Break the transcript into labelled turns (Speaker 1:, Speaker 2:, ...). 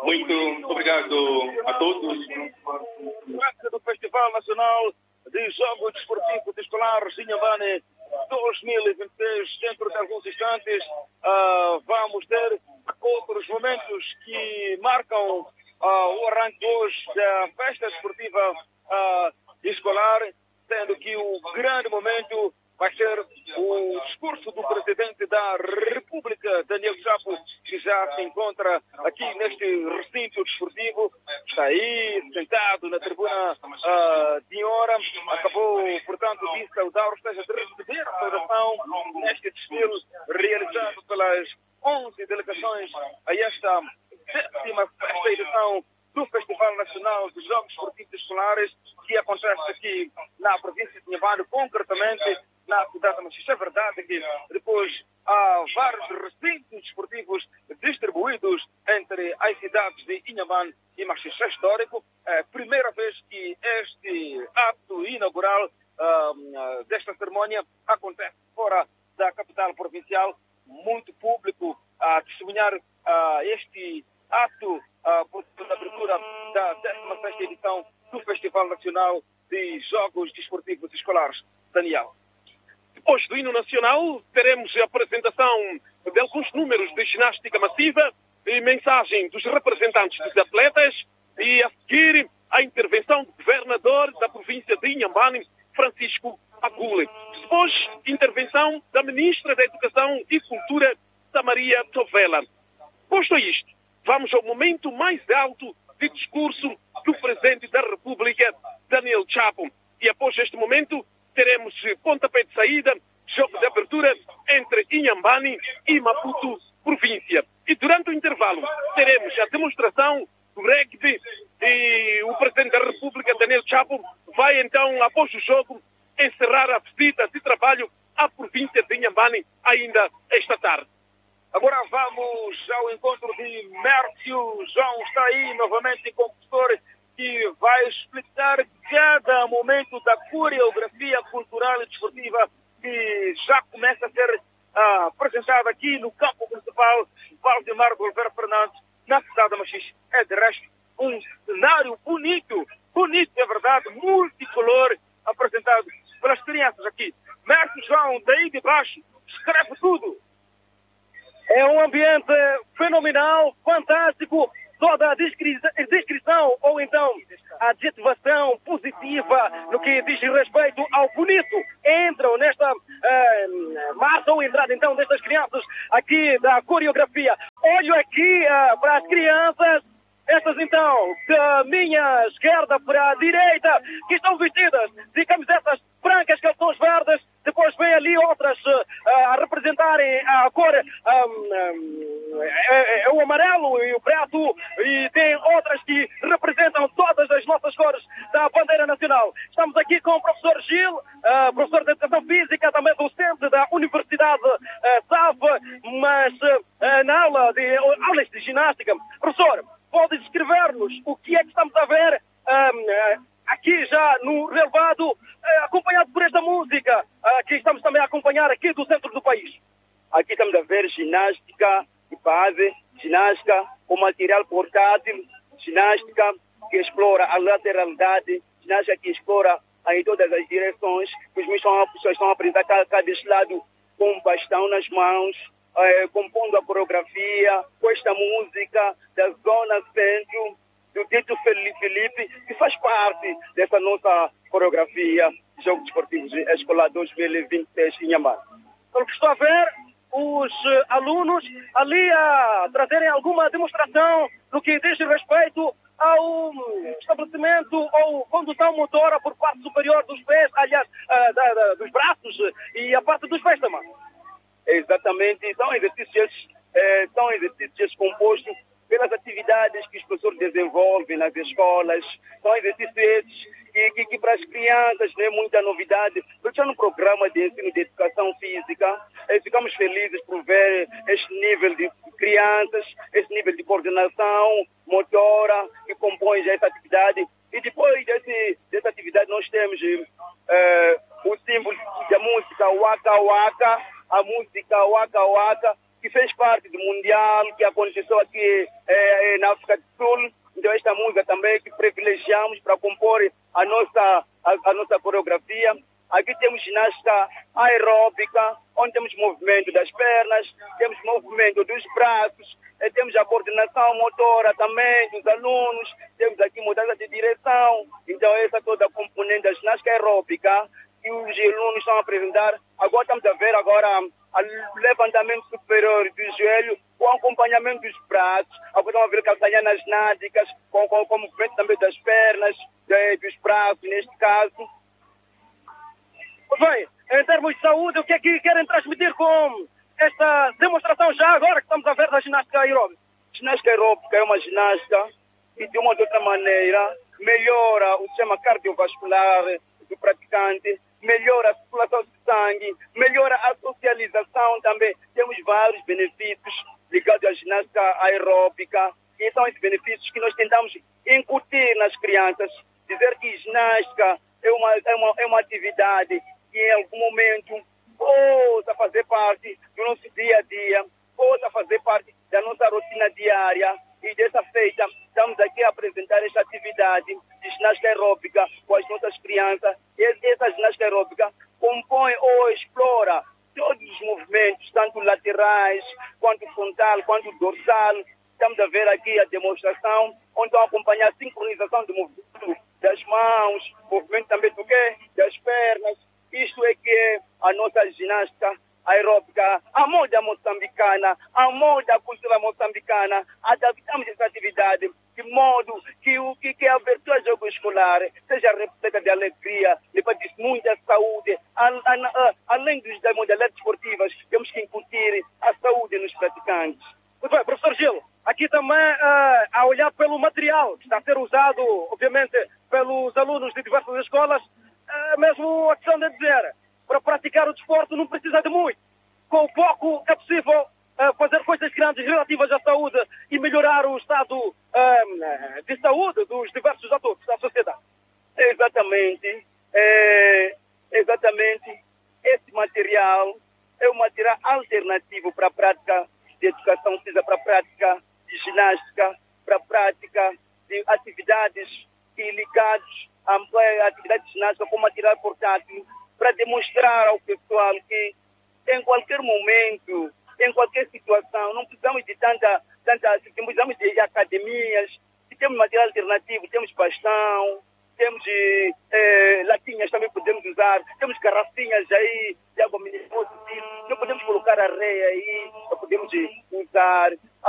Speaker 1: Muito obrigado a todos.
Speaker 2: Do Festival Nacional de Jogos Desportivos Escolares Inhambane 2026, dentro de alguns instantes, vamos ter outros momentos que marcam o arranque hoje da festa desportiva escolar, sendo que o grande momento vai ser o discurso do Presidente da República, Daniel Chapo, que já se encontra aqui neste recinto desportivo. Está aí, sentado na tribuna de hora. Acabou, portanto, de saudar, ou seja, de receber a saudação neste desfile realizado pelas 11 delegações a esta 7ª festa edição do Festival Nacional de Jogos Desportivos Escolares, que acontece aqui na província de Inhambane, concretamente na cidade de Machixe. É verdade que depois há vários recintos desportivos distribuídos entre as cidades de Inhambane e Machixe. É histórico. É a primeira vez que este ato inaugural desta cerimónia acontece fora da capital provincial. Muito público a testemunhar este ato por abertura da 16ª edição do Festival Nacional de Jogos Desportivos Escolares. Daniel.
Speaker 3: Depois do hino nacional, teremos a apresentação de alguns números de ginástica massiva e mensagem dos representantes dos atletas e, a seguir, a intervenção do governador da província de Inhambane, Francisco Agule. Depois, intervenção da ministra da Educação e Cultura, Samaria Tovela. Posto isto, vamos ao momento mais alto de discurso do Presidente da República, Daniel Chapo. E após este momento, teremos pontapé de saída, jogo de abertura entre Inhambane e Maputo, província. E durante o intervalo, teremos a demonstração do rugby e o Presidente da República, Daniel Chapo, vai então, após o jogo, encerrar a visita de trabalho à província de Inhambane ainda esta tarde.
Speaker 2: Agora vamos ao encontro de Mércio. João está aí novamente com o professor, que vai explicar cada momento da coreografia cultural e desportiva que já começa a ser apresentada aqui no campo municipal Valdemar Golver Fernandes, na cidade de Machixe. É, de resto, um cenário bonito, é verdade, multicolor, apresentado pelas crianças aqui. Mércio João, daí de baixo, escreve tudo.
Speaker 4: É um ambiente fenomenal, fantástico. Toda a descrição ou então a adjetivação positiva no que diz respeito ao bonito entram nesta massa ou entrada então destas crianças aqui da coreografia. Olho aqui para as crianças, estas então da minha esquerda para a direita, que estão vestidas de camisetas brancas, calções verdes. Depois vem ali outras a representarem a cor, o amarelo e o preto, e tem outras que representam todas as nossas cores da bandeira nacional. Estamos aqui com o professor Gil, professor de Educação Física, também docente da Universidade SAF, mas na aulas de ginástica. Professor, pode descrever-nos o que é que estamos a ver aqui já no relevado, acompanhado por esta música, que estamos também a acompanhar aqui do centro do país.
Speaker 5: Aqui estamos a ver ginástica de base, ginástica com material portátil, ginástica que explora a lateralidade, ginástica que explora em todas as direções. Os meus estão a apresentar cada lado com um bastão nas mãos, compondo a coreografia com esta música da Zona Centro, do Tito Felipe, que faz parte dessa nossa coreografia Jogos Desportivos Escolar 2026 em Inhambane.
Speaker 4: Pelo que estou a ver, os alunos ali a trazerem alguma demonstração no que diz respeito ao estabelecimento ou condução motora por parte superior dos pés, aliás, dos braços e a parte dos pés também.
Speaker 5: Exatamente, são exercícios compostos pelas atividades que os professores desenvolvem nas escolas. São exercícios esses que para as crianças não é muita novidade, porque já no programa de ensino de educação física, ficamos felizes por ver este nível de crianças, este nível de coordenação motora que compõe já essa atividade. E depois dessa atividade nós temos o símbolo da música Waka Waka, a música Waka Waka, que fez parte do Mundial, que aconteceu aqui na África do Sul. Então esta música também que privilegiamos para compor a nossa coreografia. Aqui temos ginástica aeróbica, onde temos movimento das pernas, temos movimento dos braços, temos a coordenação motora também dos alunos, temos aqui mudança de direção. Então essa toda a componente da ginástica aeróbica que os alunos estão a apresentar. Agora estamos a ver o levantamento superior do joelho, com acompanhamento dos braços. Agora estamos a ver calcanhanas náticas, com o movimento também das pernas, dos braços, neste caso.
Speaker 4: Bem, em termos de saúde, o que é que querem transmitir com esta demonstração já agora que estamos a ver da ginástica aeróbica?
Speaker 5: Ginástica aeróbica é uma ginástica que, de uma ou outra maneira, melhora o sistema cardiovascular do praticante, melhora a circulação de sangue, melhora a socialização também. Temos vários benefícios ligados à ginástica aeróbica, e são esses benefícios que nós tentamos incutir nas crianças. Dizer que ginástica é uma atividade que em algum momento possa fazer parte do nosso dia a dia, possa fazer parte da nossa rotina diária. E dessa feita, estamos aqui a apresentar esta atividade de ginástica aeróbica com as nossas crianças. E essa ginástica aeróbica compõe ou explora todos os movimentos, tanto laterais, quanto frontal, quanto dorsal. Estamos a ver aqui a demonstração, onde estão a acompanhar a sincronização do movimento das mãos, movimento também do quê? Das pernas. Isto é que é a nossa ginástica aeróbica, a moda moçambicana, a moda cultura moçambicana. Adaptamos essa atividade de modo que a abertura do jogo escolar seja repleta de alegria, de muita saúde. Além das modalidades esportivas, temos que incutir a saúde nos praticantes.
Speaker 4: Muito bem, professor Gil, aqui também a olhar pelo material que está a ser usado, obviamente, pelos alunos de diversas escolas, mesmo a questão de dizer, para praticar o desporto não precisa de muito. Com pouco é possível fazer coisas grandes relativas à saúde e melhorar o estado de saúde dos diversos atores da sociedade.
Speaker 5: Exatamente. Exatamente. Esse material é um material alternativo para a prática de educação física, para a prática de ginástica, para a prática de atividades ligadas à atividade de ginástica com material portátil, para demonstrar ao pessoal que em qualquer momento, em qualquer situação, não precisamos de precisamos de academias, se temos material alternativo, temos bastão, temos latinhas também podemos usar, temos garrafinhas aí de água mineral, não podemos colocar areia aí, podemos usar.